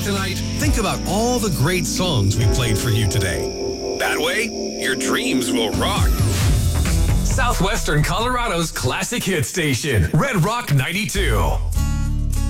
Tonight, think about all the great songs we played for you today. That way, your dreams will rock. Southwestern Colorado's classic hit station, Red Rock 92.